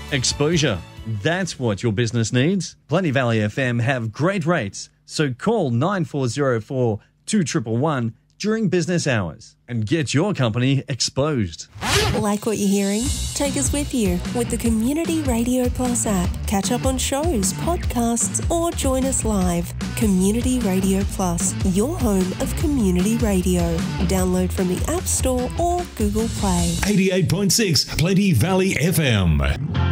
Exposure. That's what your business needs. Plenty Valley FM have great rates, so call 9404 2111 during business hours and get your company exposed. Like what you're hearing? Take us with you with the Community Radio Plus app. Catch up on shows, podcasts, or join us live. Community Radio Plus, your home of community radio. Download from the App Store or Google Play. 88.6 Plenty Valley FM.